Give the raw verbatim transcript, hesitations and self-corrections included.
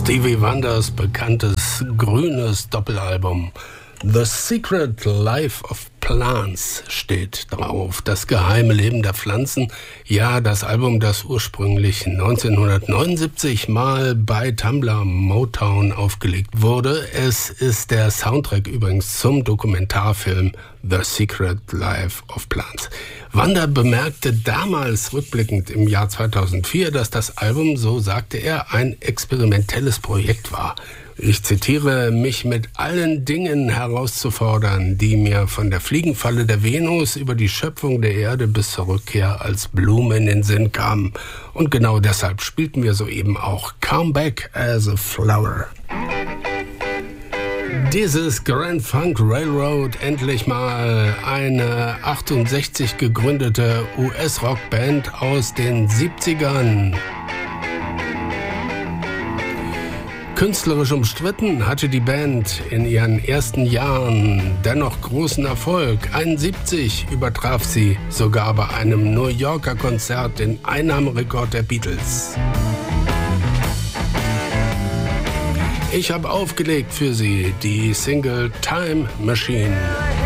Stevie Wonders bekanntes grünes Doppelalbum The Secret Life of Plants steht drauf. Das geheime Leben der Pflanzen. Ja, das Album, das ursprünglich neunzehnhundertneunundsiebzig mal bei Tumblr Motown aufgelegt wurde. Es ist der Soundtrack übrigens zum Dokumentarfilm The Secret Life of Plants. Wanda bemerkte damals rückblickend im Jahr zweitausendvier, dass das Album, so sagte er, ein experimentelles Projekt war. Ich zitiere, mich mit allen Dingen herauszufordern, die mir von der Fliegenfalle der Venus über die Schöpfung der Erde bis zur Rückkehr als Blume in den Sinn kamen. Und genau deshalb spielten wir soeben auch Come Back as a Flower. Dieses Grand Funk Railroad, endlich mal eine achtundsechzig gegründete U S-Rockband aus den siebzigern. Künstlerisch umstritten hatte die Band in ihren ersten Jahren dennoch großen Erfolg. einundsiebzig übertraf sie sogar bei einem New Yorker Konzert den Einnahmerekord der Beatles. Ich habe aufgelegt für sie die Single Time Machine.